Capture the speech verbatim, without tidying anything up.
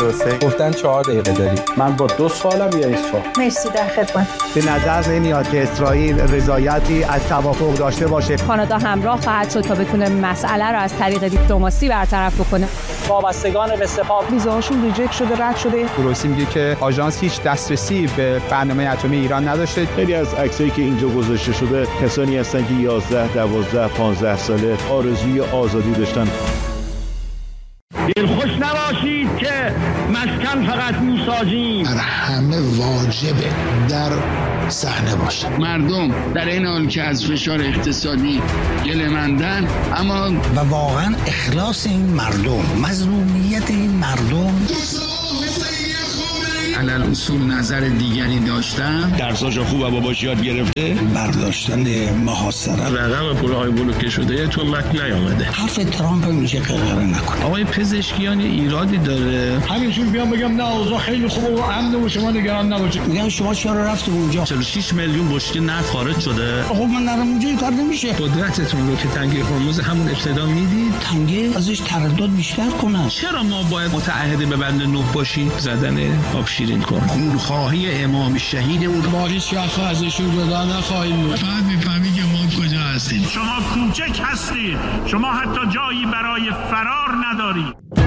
و سه گفتن چهار دقیقه داری. من با دو سوالم یا یک سوال؟ مرسی، در خدمت. به نظر نمیاد که اسرائیل رضایتی از توافق داشته باشه. کانادا همراه خواهد شد تا بتونه مسئله رو از طریق دیپلماسی برطرف بکنه. وابستگان به سپاه ویزاشون ریجکت شده، رد شده. روسی میگه که آژانس هیچ دسترسی به برنامه اتمی ایران نداشته. خیلی از عکسایی که اینجا گذاشته شده کسانی هستن که یازده، دوازده، پانزده ساله آرزوی آزادی داشتن. دلخوش نباشید که مسکن فقط موساجیم. بر همه واجبه در صحنه باشه. مردم در این حال که از فشار اقتصادی گله‌مندن، اما و واقعا اخلاص این مردم، مظلومیت این مردم، علل اصول نظر دیگری داشتن، درساشو خوب و باباش یاد گرفته، برداشتن محاصره، رقم پولهای بلوکه شده تو متن نیامده. حرف ترامپ میشه قراره نکنه. آقای پزشکیان ایرادی داره، همینجور بیام بگم نه اوضاع خیلی خوبه و امن و شما نگران نباشید. میگم شما چرا رفتید اونجا؟ چهل و شش میلیون بشکه نفت خارج شده. خب من نرم اونجا کار نمیشه. قدرتتون رو که تنگه هرمز همون ابتدا میدید، تنگه ازش تردد بیشتر کنن. چرا ما باید متعهد به بند نه باشیم؟ زدن آب شیرین کن. خونخواهی امام شهید اون با هیچ وقت ازشون جدا نخواهیم. بعد میفهمی که ما کجا هستیم. شما کوچک هستید، شما حتی جایی برای فرار ندارید.